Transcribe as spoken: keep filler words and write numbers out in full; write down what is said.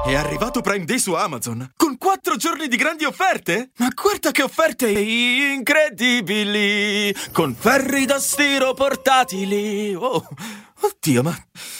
È arrivato Prime Day su Amazon, con quattro giorni di grandi offerte? Ma guarda che offerte incredibili, con ferri da stiro portatili. Oh, oddio, ma